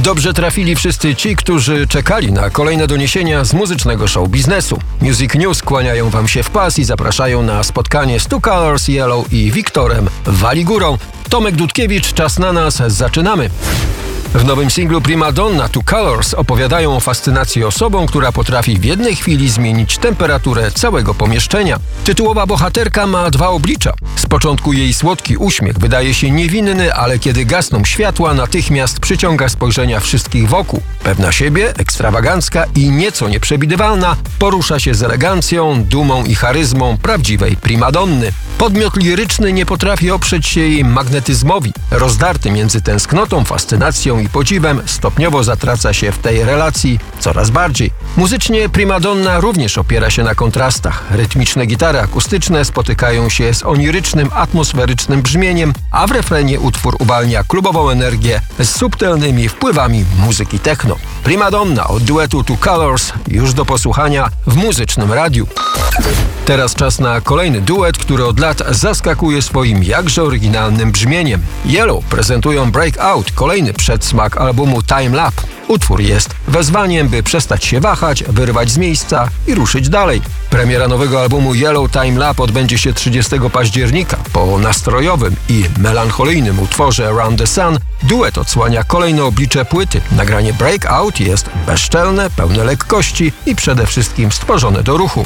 Dobrze trafili wszyscy ci, którzy czekali na kolejne doniesienia z muzycznego show biznesu. Music News kłaniają wam się w pas i zapraszają na spotkanie z Two Colors, Yellow i Wiktorem Waligurą. Tomek Dudkiewicz, czas na nas, zaczynamy! W nowym singlu Prima Donna Two Colors opowiadają o fascynacji osobą, która potrafi w jednej chwili zmienić temperaturę całego pomieszczenia. Tytułowa bohaterka ma dwa oblicza. Z początku jej słodki uśmiech wydaje się niewinny, ale kiedy gasną światła, natychmiast przyciąga spojrzenia wszystkich wokół. Pewna siebie, ekstrawagancka i nieco nieprzewidywalna, porusza się z elegancją, dumą i charyzmą prawdziwej primadonny. Podmiot liryczny nie potrafi oprzeć się jej magnetyzmowi. Rozdarty między tęsknotą, fascynacją i podziwem, stopniowo zatraca się w tej relacji coraz bardziej. Muzycznie primadonna również opiera się na kontrastach. Rytmiczne gitary akustyczne spotykają się z onirycznym, atmosferycznym brzmieniem, a w refrenie utwór uwalnia klubową energię z subtelnymi wpływami muzyki techno. Primadonna od duetu Two Colors już do posłuchania w Muzycznym Radiu. Teraz czas na kolejny duet, który od lat zaskakuje swoim jakże oryginalnym brzmieniem. Yellow prezentują Breakout, kolejny przedsmak albumu Time Lap. Utwór jest wezwaniem, by przestać się wahać, wyrwać z miejsca i ruszyć dalej. Premiera nowego albumu Yellow Time Lap odbędzie się 30 października. Po nastrojowym i melancholijnym utworze Around the Sun duet odsłania kolejne oblicze płyty. Nagranie Breakout jest bezczelne, pełne lekkości i przede wszystkim stworzone do ruchu.